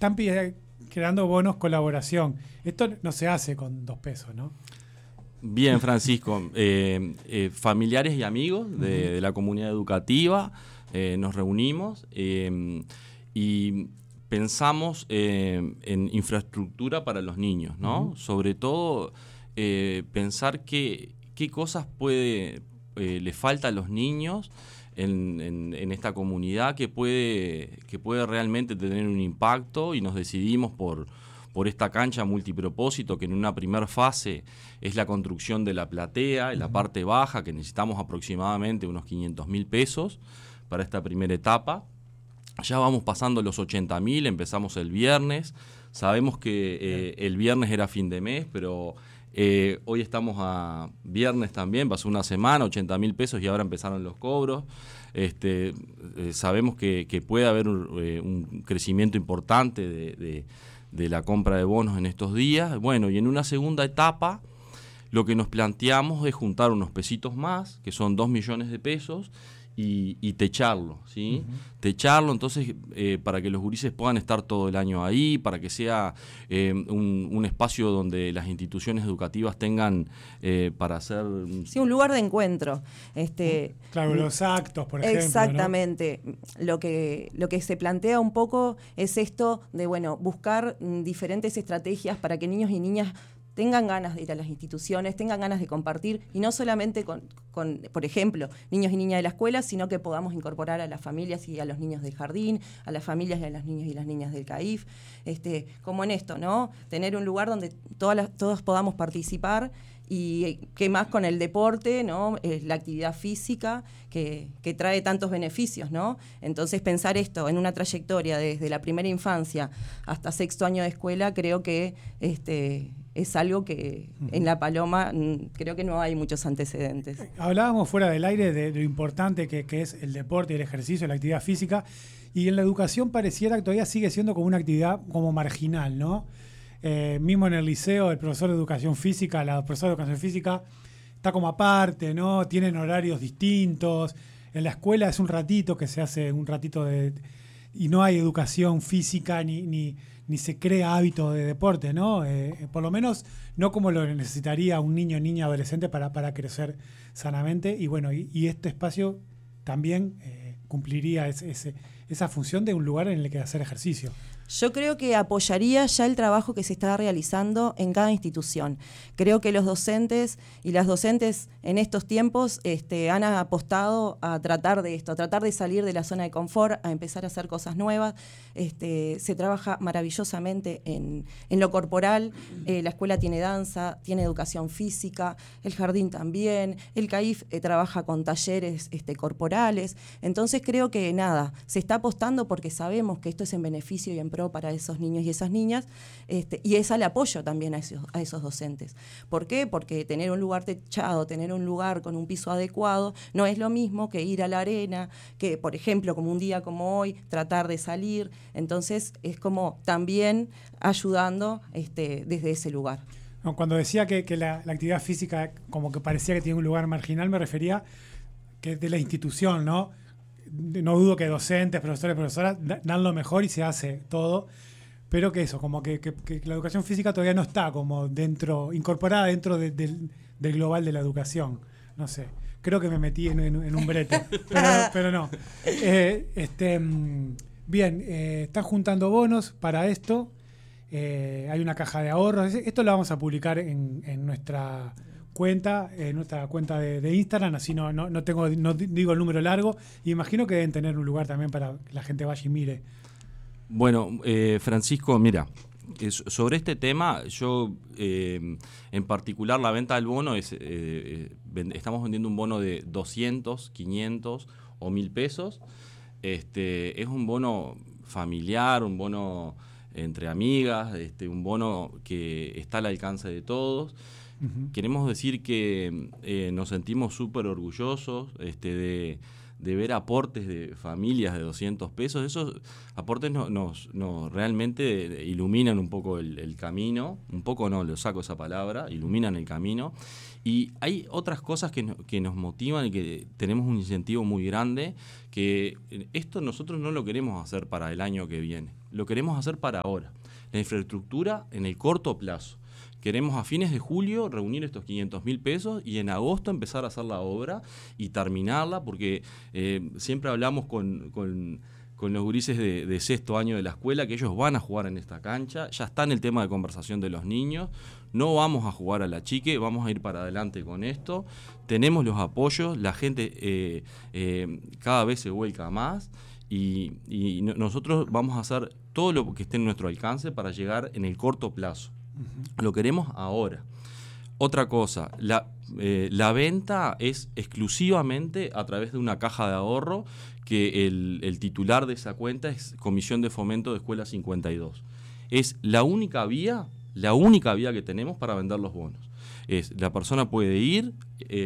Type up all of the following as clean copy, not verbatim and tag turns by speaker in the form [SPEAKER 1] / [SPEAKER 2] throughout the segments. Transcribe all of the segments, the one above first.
[SPEAKER 1] están creando bonos colaboración. Esto no se hace con 2 pesos, ¿no?
[SPEAKER 2] Bien, Francisco. Familiares y amigos de la comunidad educativa nos reunimos y pensamos en infraestructura para los niños, ¿no? Sobre todo pensar qué cosas le falta a los niños en esta comunidad que puede realmente tener un impacto, y nos decidimos por esta cancha multipropósito, que en una primera fase es la construcción de la platea, en la parte baja, que necesitamos aproximadamente unos 500.000 pesos para esta primera etapa. Ya vamos pasando los 80.000, empezamos el viernes. Sabemos que el viernes era fin de mes, pero hoy estamos a viernes también, pasó una semana, 80.000 pesos, y ahora empezaron los cobros. Sabemos que puede haber un crecimiento importante de la compra de bonos en estos días. Bueno, y en una segunda etapa lo que nos planteamos es juntar unos pesitos más, que son 2 millones de pesos, y techarlo, ¿sí? Techarlo, entonces, para que los gurises puedan estar todo el año ahí, para que sea un espacio donde las instituciones educativas tengan para hacer...
[SPEAKER 3] Sí, un lugar de encuentro.
[SPEAKER 1] Claro, los actos, por ejemplo.
[SPEAKER 3] Exactamente. ¿No? Lo que se plantea un poco es esto de, buscar diferentes estrategias para que niños y niñas tengan ganas de ir a las instituciones, tengan ganas de compartir, y no solamente con, por ejemplo, niños y niñas de la escuela, sino que podamos incorporar a las familias y a los niños del jardín, a las familias y a los niños y las niñas del CAIF, como en esto, ¿no? Tener un lugar donde todos podamos participar, y qué más con el deporte, ¿no? La actividad física que trae tantos beneficios, ¿no? Entonces, pensar esto en una trayectoria desde la primera infancia hasta 6º año de escuela, creo que es algo que en La Paloma creo que no hay muchos antecedentes.
[SPEAKER 1] Hablábamos fuera del aire de lo importante que es el deporte, el ejercicio, la actividad física, y en la educación pareciera que todavía sigue siendo como una actividad como marginal, ¿no? Mismo en el liceo, el profesor de educación física, la profesora de educación física está como aparte, ¿no? Tienen horarios distintos. En la escuela es un ratito que se hace, un ratito y no hay educación física ni se crea hábito de deporte, ¿no? Por lo menos no como lo necesitaría un niño, niña, adolescente para crecer sanamente. Y bueno, y este espacio también cumpliría esa función de un lugar en el que hacer ejercicio.
[SPEAKER 3] Yo creo que apoyaría ya el trabajo que se está realizando en cada institución. Creo que los docentes y las docentes en estos tiempos han apostado a tratar de esto, a tratar de salir de la zona de confort, a empezar a hacer cosas nuevas. Se trabaja maravillosamente en lo corporal. La escuela tiene danza, tiene educación física, el jardín también, el CAIF trabaja con talleres corporales. Entonces creo que se está apostando porque sabemos que esto es en beneficio y en pro para esos niños y esas niñas, y es al apoyo también a esos docentes. ¿Por qué? Porque tener un lugar techado, tener un lugar con un piso adecuado, no es lo mismo que ir a la arena, que, por ejemplo, como un día como hoy, tratar de salir. Entonces, es como también ayudando desde ese lugar.
[SPEAKER 1] No, cuando decía que la actividad física como que parecía que tiene un lugar marginal, me refería que de la institución, ¿no? No dudo que docentes, profesores, profesoras dan lo mejor y se hace todo, pero que eso, como que la educación física todavía no está como incorporada dentro del global de la educación. No sé, creo que me metí en un brete, pero no. Bien, están juntando bonos para esto. Hay una caja de ahorros. Esto lo vamos a publicar en nuestra cuenta de Instagram, así no digo el número largo, y imagino que deben tener un lugar también para que la gente vaya y mire.
[SPEAKER 2] Bueno, Francisco, mira, sobre este tema, yo en particular la venta del bono estamos vendiendo un bono de 200, 500 o 1.000 pesos. Es un bono familiar, un bono entre amigas, un bono que está al alcance de todos. Queremos decir que nos sentimos súper orgullosos de ver aportes de familias de 200 pesos, esos aportes nos realmente iluminan un poco el camino, un poco no, lo saco esa palabra, iluminan el camino. Y hay otras cosas que nos motivan y que tenemos un incentivo muy grande, que esto nosotros no lo queremos hacer para el año que viene, lo queremos hacer para ahora. La infraestructura en el corto plazo. Queremos a fines de julio reunir estos 500.000 pesos y en agosto empezar a hacer la obra y terminarla, porque siempre hablamos con los gurises de sexto año de la escuela que ellos van a jugar en esta cancha, ya está en el tema de conversación de los niños, no vamos a jugar a la chique, vamos a ir para adelante con esto, tenemos los apoyos, la gente cada vez se vuelca más y nosotros vamos a hacer todo lo que esté en nuestro alcance para llegar en el corto plazo. Lo queremos ahora. Otra cosa, la venta es exclusivamente a través de una caja de ahorro que el titular de esa cuenta es Comisión de Fomento de Escuela 52. Es la única vía que tenemos para vender los bonos. La persona puede ir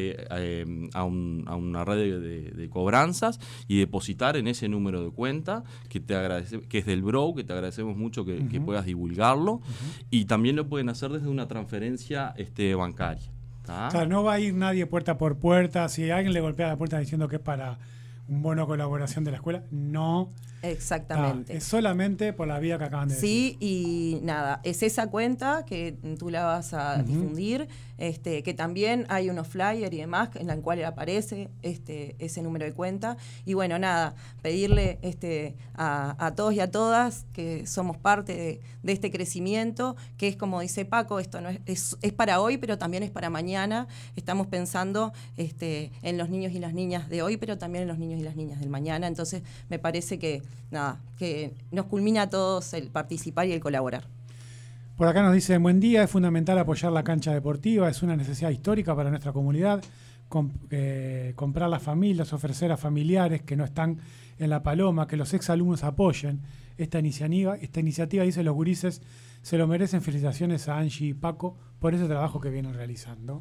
[SPEAKER 2] a una red de cobranzas y depositar en ese número de cuenta que es del BROW, que te agradecemos mucho que puedas divulgarlo, y también lo pueden hacer desde una transferencia bancaria. ¿Tá?
[SPEAKER 1] O sea, no va a ir nadie puerta por puerta. Si alguien le golpea la puerta diciendo que es para un bono de colaboración de la escuela, no.
[SPEAKER 3] Exactamente.
[SPEAKER 1] Es solamente por la vía que acaban de decir.
[SPEAKER 3] Sí, y nada, es esa cuenta que tú la vas a difundir, que también hay unos flyers y demás en la cual aparece ese número de cuenta. Y bueno, nada, pedirle a todos y a todas que somos parte de este crecimiento, que es como dice Paco, esto no es para hoy, pero también es para mañana. Estamos pensando en los niños y las niñas de hoy, pero también en los niños y las niñas del mañana. Entonces, me parece que nos culmina a todos el participar y el colaborar.
[SPEAKER 1] Por acá nos dicen, buen día, es fundamental apoyar la cancha deportiva, es una necesidad histórica para nuestra comunidad, comprar las familias, ofrecer a familiares que no están en La Paloma, que los exalumnos apoyen esta iniciativa, dice los gurises, se lo merecen. Felicitaciones a Angie y Paco por ese trabajo que vienen realizando.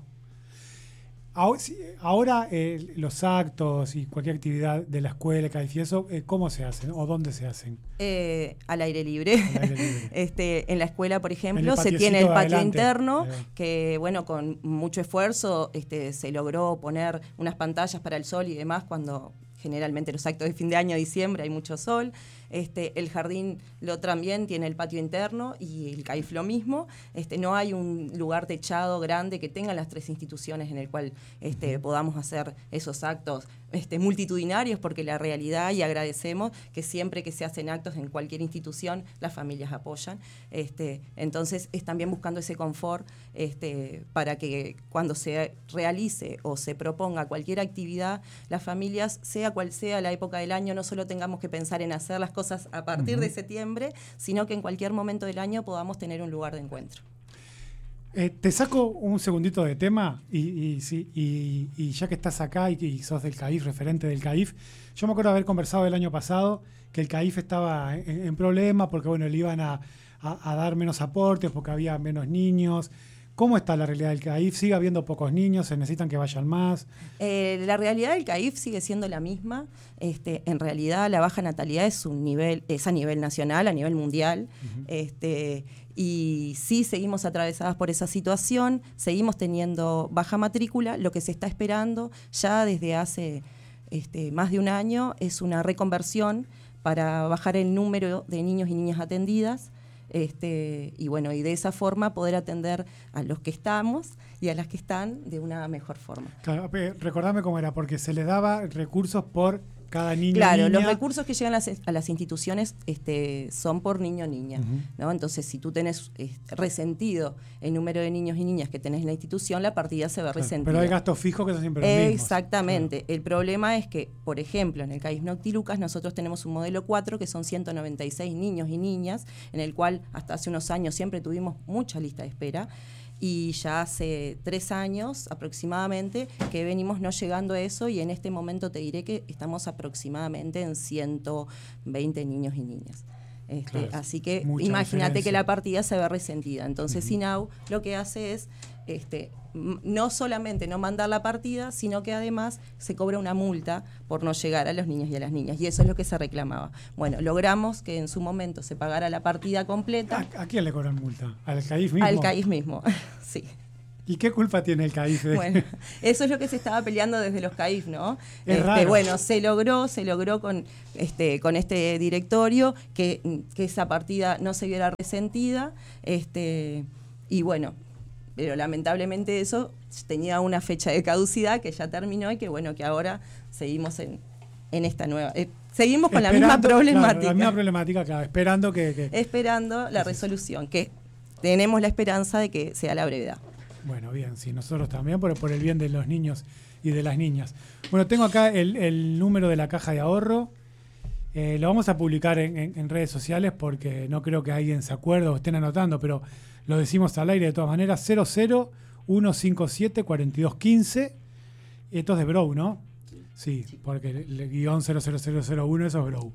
[SPEAKER 1] Ahora los actos y cualquier actividad de la escuela, y eso, ¿cómo se hacen o dónde se hacen?
[SPEAKER 3] Al aire libre. En la escuela, por ejemplo, se tiene el patio interno, que bueno, con mucho esfuerzo se logró poner unas pantallas para el sol y demás cuando generalmente los actos de fin de año, diciembre, hay mucho sol. El jardín también tiene el patio interno y el CAIF lo mismo. No hay un lugar techado grande que tengan las tres instituciones en el cual podamos hacer esos actos multitudinarios, porque la realidad, y agradecemos que siempre que se hacen actos en cualquier institución, las familias apoyan. Entonces es también buscando ese confort para que cuando se realice o se proponga cualquier actividad, las familias, sea cual sea la época del año, no solo tengamos que pensar en hacer las cosas a partir de septiembre, sino que en cualquier momento del año podamos tener un lugar de encuentro.
[SPEAKER 1] Te saco un segundito de tema y ya que estás acá y sos del CAIF, referente del CAIF, yo me acuerdo de haber conversado el año pasado que el CAIF estaba en problema porque bueno, le iban a dar menos aportes porque había menos niños. ¿Cómo está la realidad del CAIF? ¿Sigue habiendo pocos niños? ¿Se necesitan que vayan más?
[SPEAKER 3] La realidad del CAIF sigue siendo la misma. En realidad la baja natalidad es a nivel nacional, a nivel mundial. Y sí seguimos atravesadas por esa situación, seguimos teniendo baja matrícula. Lo que se está esperando ya desde hace más de un año es una reconversión para bajar el número de niños y niñas atendidas. Y bueno, y de esa forma poder atender a los que estamos y a las que están de una mejor forma.
[SPEAKER 1] Claro, recordame cómo era, porque se les daba recursos por cada niño.
[SPEAKER 3] Claro,
[SPEAKER 1] niña.
[SPEAKER 3] Los recursos que llegan a las instituciones son por niño o niña, ¿no? Entonces, si tú tenés resentido el número de niños y niñas que tenés en la institución, la partida se ve resentida.
[SPEAKER 1] Pero hay gastos fijos que son siempre los mismos.
[SPEAKER 3] Exactamente. Claro. El problema es que, por ejemplo, en el CAIF Nocti Lucas nosotros tenemos un modelo 4 que son 196 niños y niñas, en el cual hasta hace unos años siempre tuvimos mucha lista de espera. Y ya hace 3 años aproximadamente que venimos no llegando a eso, y en este momento te diré que estamos aproximadamente en 120 niños y niñas.
[SPEAKER 1] Claro,
[SPEAKER 3] así que
[SPEAKER 1] mucha
[SPEAKER 3] imagínate que
[SPEAKER 1] diferencia.
[SPEAKER 3] la partida se ve resentida. Entonces INAU lo que hace es no solamente no mandar la partida, sino que además se cobra una multa por no llegar a los niños y a las niñas. Y eso es lo que se reclamaba. Bueno, logramos que en su momento se pagara la partida completa.
[SPEAKER 1] ¿A quién le cobran multa? ¿Al CAIF mismo?
[SPEAKER 3] Al CAIF mismo, sí.
[SPEAKER 1] ¿Y qué culpa tiene el CAIF?
[SPEAKER 3] Bueno, eso es lo que se estaba peleando desde los CAIF, ¿no?
[SPEAKER 1] Es raro.
[SPEAKER 3] Bueno, se logró con este directorio que esa partida no se viera resentida, y bueno, pero lamentablemente eso tenía una fecha de caducidad que ya terminó y que bueno, que ahora seguimos en esta nueva... seguimos con la misma problemática.
[SPEAKER 1] Claro, la misma problemática, claro, esperando que...
[SPEAKER 3] Esperando la resolución, que tenemos la esperanza de que sea la brevedad.
[SPEAKER 1] Bueno, bien, sí, nosotros también, pero por el bien de los niños y de las niñas. Bueno, tengo acá el número de la caja de ahorro. Lo vamos a publicar en redes sociales porque no creo que alguien se acuerde o estén anotando, pero lo decimos al aire de todas maneras. 00157-4215. Esto es de Brow, ¿no? Sí, porque el guión 00001, eso es Brow.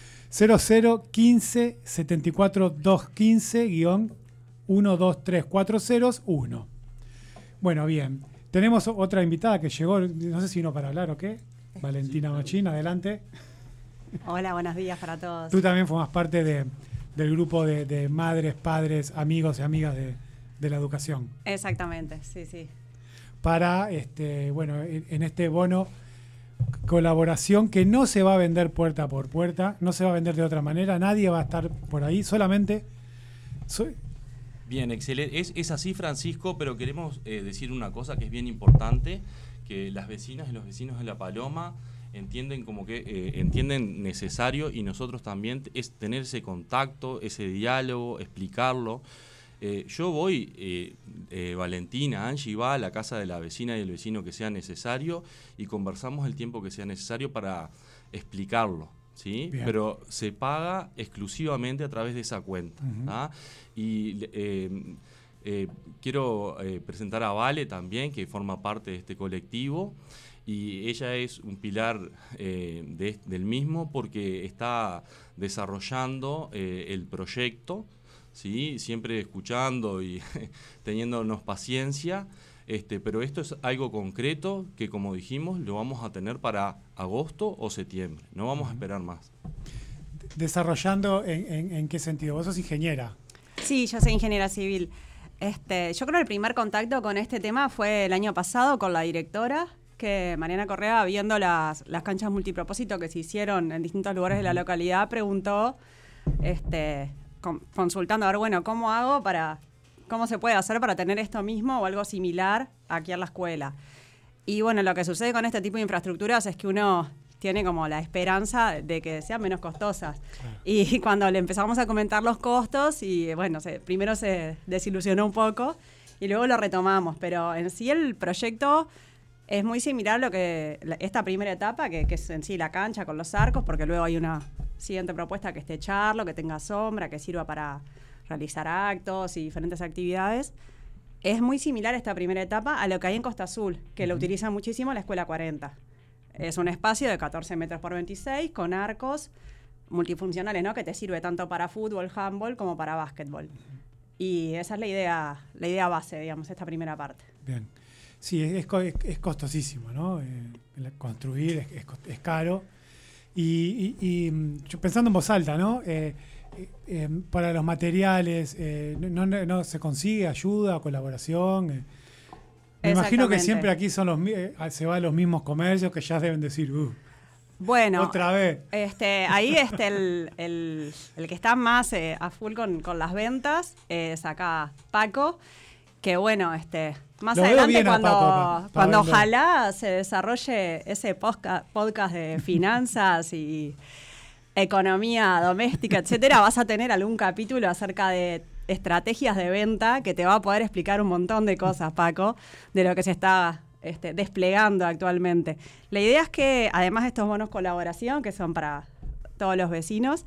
[SPEAKER 1] 0015-74215-123401. Bueno, bien. Tenemos otra invitada que llegó, no sé si vino para hablar o qué. Valentina Machín, adelante.
[SPEAKER 4] Hola, buenos días para todos.
[SPEAKER 1] Tú también formas parte del grupo de madres, padres, amigos y amigas de la educación.
[SPEAKER 4] Exactamente, sí, sí.
[SPEAKER 1] Para, bueno, en este bono colaboración que no se va a vender puerta por puerta, no se va a vender de otra manera, nadie va a estar por ahí, solamente...
[SPEAKER 2] Bien, excelente. Es así, Francisco, pero queremos decir una cosa que es bien importante, que las vecinas y los vecinos de La Paloma entienden entienden necesario, y nosotros también, es tener ese contacto, ese diálogo, explicarlo. Yo voy, Valentina, Angie va a la casa de la vecina y el vecino que sea necesario y conversamos el tiempo que sea necesario para explicarlo, ¿sí?
[SPEAKER 1] Bien.
[SPEAKER 2] Pero se paga exclusivamente a través de esa cuenta. ¿Ah? Y quiero presentar a Vale también, que forma parte de este colectivo, y ella es un pilar del mismo porque está desarrollando el proyecto, ¿sí? Siempre escuchando y teniéndonos paciencia, pero esto es algo concreto que, como dijimos, lo vamos a tener para agosto o septiembre, no vamos a esperar más.
[SPEAKER 1] ¿Desarrollando en qué sentido? Vos sos ingeniera.
[SPEAKER 4] Sí, yo soy ingeniera civil. Yo creo que el primer contacto con este tema fue el año pasado con la directora, que Mariana Correa, viendo las canchas multipropósito que se hicieron en distintos lugares de la localidad, preguntó, consultando, a ver, bueno, ¿cómo se puede hacer para tener esto mismo o algo similar aquí en la escuela? Y bueno, lo que sucede con este tipo de infraestructuras es que uno tiene como la esperanza de que sean menos costosas. Claro. Y cuando le empezamos a comentar los costos, y bueno, primero se desilusionó un poco y luego lo retomamos, pero en sí el proyecto es muy similar a lo que esta primera etapa, que es en sí la cancha con los arcos, porque luego hay una siguiente propuesta que es techarlo, que tenga sombra, que sirva para realizar actos y diferentes actividades. Es muy similar esta primera etapa a lo que hay en Costa Azul, que lo utiliza muchísimo la Escuela 40. Es un espacio de 14 metros por 26 con arcos multifuncionales, ¿no? Que te sirve tanto para fútbol, handball como para básquetbol. Y esa es la idea base, digamos, esta primera parte.
[SPEAKER 1] Bien. Sí, es costosísimo, ¿no? Construir es caro. Y yo pensando en voz alta, ¿no? Para los materiales, no se consigue ayuda, colaboración. Me imagino que siempre aquí son se va a los mismos comercios que ya deben decir,
[SPEAKER 4] bueno,
[SPEAKER 1] otra vez.
[SPEAKER 4] Ahí el que está más a full con las ventas es acá Paco, que bueno, más
[SPEAKER 1] Lo
[SPEAKER 4] adelante
[SPEAKER 1] cuando
[SPEAKER 4] ojalá se desarrolle ese podcast de finanzas y economía doméstica, etcétera, vas a tener algún capítulo acerca de estrategias de venta que te va a poder explicar un montón de cosas, Paco, de lo que se está desplegando actualmente. La idea es que, además de estos bonos colaboración, que son para todos los vecinos,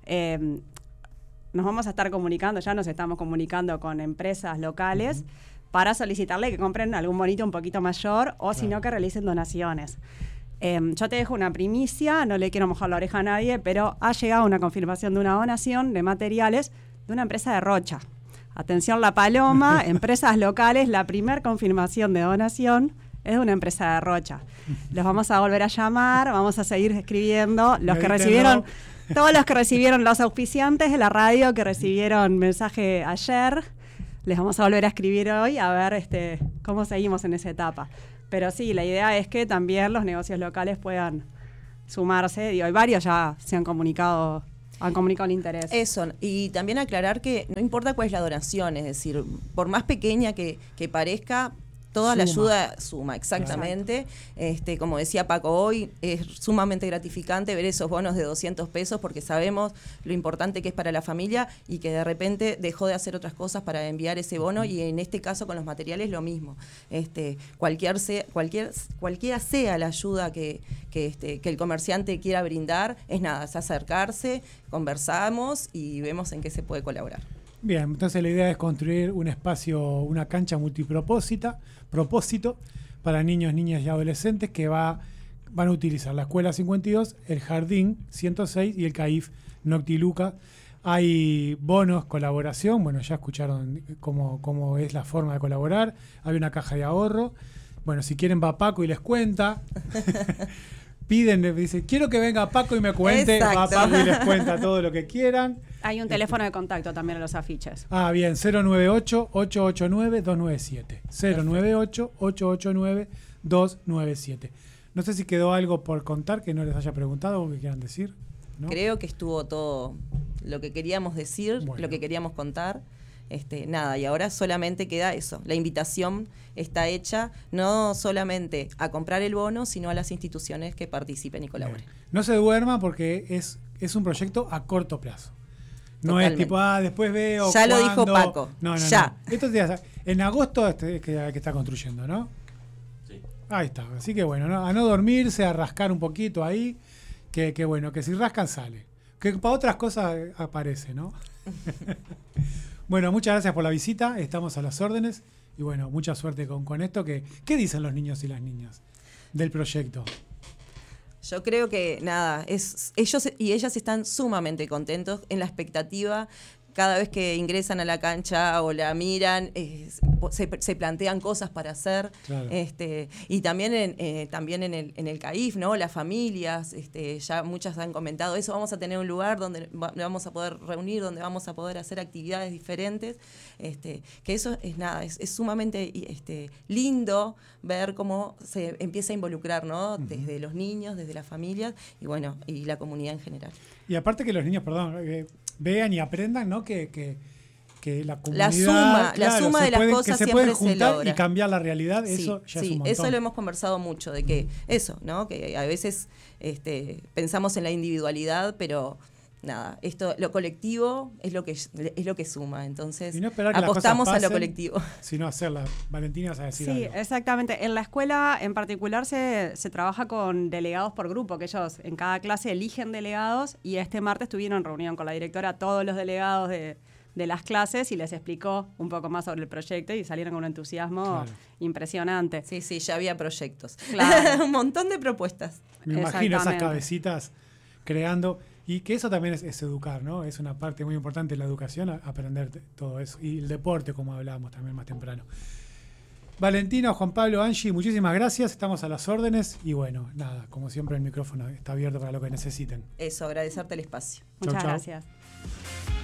[SPEAKER 4] nos vamos a estar comunicando, ya nos estamos comunicando con empresas locales para solicitarle que compren algún bonito un poquito mayor o si no que realicen donaciones. Yo te dejo una primicia, no le quiero mojar la oreja a nadie, pero ha llegado una confirmación de una donación de materiales de una empresa de Rocha. Atención La Paloma, empresas locales, la primer confirmación de donación es de una empresa de Rocha. Los vamos a volver a llamar, vamos a seguir escribiendo. Los que recibieron, todos los que recibieron, los auspiciantes de la radio que recibieron mensaje ayer, les vamos a volver a escribir hoy a ver cómo seguimos en esa etapa. Pero sí, la idea es que también los negocios locales puedan sumarse. Digo, y varios ya se han comunicado el interés.
[SPEAKER 3] Eso, y también aclarar que no importa cuál es la donación, es decir, por más pequeña que parezca, toda la ayuda suma, exactamente. Como decía Paco hoy, es sumamente gratificante ver esos bonos de 200 pesos porque sabemos lo importante que es para la familia y que de repente dejó de hacer otras cosas para enviar ese bono, y en este caso con los materiales lo mismo. Cualquiera sea la ayuda que el comerciante quiera brindar, es acercarse, conversamos y vemos en qué se puede colaborar.
[SPEAKER 1] Bien, entonces la idea es construir un espacio, una cancha multipropósito para niños, niñas y adolescentes que van a utilizar la Escuela 52, el Jardín 106 y el CAIF Noctiluca. Hay bonos, colaboración, bueno, ya escucharon cómo es la forma de colaborar. Hay una caja de ahorro. Bueno, si quieren va Paco y les cuenta. Piden, dice, quiero que venga Paco y me cuente.
[SPEAKER 3] Exacto.
[SPEAKER 1] Va Paco y les cuenta todo lo que quieran.
[SPEAKER 4] Hay un teléfono de contacto también en los afiches.
[SPEAKER 1] Ah, bien, 098-889-297. 098-889-297. No sé si quedó algo por contar que no les haya preguntado o que quieran decir, ¿no?
[SPEAKER 3] Creo que estuvo todo lo que queríamos decir,
[SPEAKER 1] bueno,
[SPEAKER 3] lo que queríamos contar. Y ahora solamente queda eso. La invitación está hecha no solamente a comprar el bono, sino a las instituciones que participen y colaboren.
[SPEAKER 1] Bien. No se duerman porque es un proyecto a corto plazo. No
[SPEAKER 3] Totalmente.
[SPEAKER 1] es tipo, después veo.
[SPEAKER 3] Ya
[SPEAKER 1] cuándo.
[SPEAKER 3] lo dijo Paco.
[SPEAKER 1] No.
[SPEAKER 3] Ya.
[SPEAKER 1] Esto en agosto que está construyendo, ¿no?
[SPEAKER 2] Sí.
[SPEAKER 1] Ahí está. Así que bueno, ¿no? A no dormirse, a rascar un poquito ahí. Que bueno, que si rascan sale. Que para otras cosas aparece, ¿no? Bueno, muchas gracias por la visita. Estamos a las órdenes. Y bueno, mucha suerte con esto. ¿Qué dicen los niños y las niñas del proyecto?
[SPEAKER 3] Yo creo que ellos y ellas están sumamente contentos, en la expectativa. Cada vez que ingresan a la cancha o la miran, se plantean cosas para hacer.
[SPEAKER 1] Claro.
[SPEAKER 3] Y también en el CAIF, ¿no? Las familias, ya muchas han comentado eso. Vamos a tener un lugar donde vamos a poder reunir, donde vamos a poder hacer actividades diferentes. Que eso es sumamente lindo ver cómo se empieza a involucrar, ¿no? Desde los niños, desde las familias y bueno, y la comunidad en general.
[SPEAKER 1] Y aparte que los niños, vean y aprendan, ¿no? Que la comunidad,
[SPEAKER 3] la suma de las cosas
[SPEAKER 1] que se
[SPEAKER 3] siempre
[SPEAKER 1] pueden juntar
[SPEAKER 3] se logra.
[SPEAKER 1] y cambiar la realidad,
[SPEAKER 3] Sí,
[SPEAKER 1] eso ya es un montón.
[SPEAKER 3] eso lo hemos conversado mucho, de que eso, ¿no? Que a veces pensamos en la individualidad, pero lo colectivo es lo que suma, entonces
[SPEAKER 1] Y no esperar que
[SPEAKER 3] apostamos
[SPEAKER 1] las cosas
[SPEAKER 3] a lo
[SPEAKER 1] pasen,
[SPEAKER 3] colectivo.
[SPEAKER 1] sino hacerlas. Valentina, vas a decir
[SPEAKER 4] Sí,
[SPEAKER 1] algo.
[SPEAKER 4] exactamente. En la escuela en particular se trabaja con delegados por grupo, que ellos en cada clase eligen delegados, y este martes tuvieron reunión con la directora todos los delegados de las clases y les explicó un poco más sobre el proyecto y salieron con un entusiasmo impresionante.
[SPEAKER 3] Sí, ya había proyectos.
[SPEAKER 4] Claro.
[SPEAKER 3] Un montón de propuestas.
[SPEAKER 1] Me imagino esas
[SPEAKER 4] Exactamente.
[SPEAKER 1] cabecitas creando. Y que eso también es educar, ¿no? Es una parte muy importante de la educación, aprender todo eso. Y el deporte, como hablábamos también más temprano. Valentino, Juan Pablo, Angie, muchísimas gracias. Estamos a las órdenes. Y bueno, como siempre, el micrófono está abierto para lo que necesiten.
[SPEAKER 3] Eso, agradecerte el espacio.
[SPEAKER 4] Muchas
[SPEAKER 1] Chau.
[SPEAKER 4] gracias.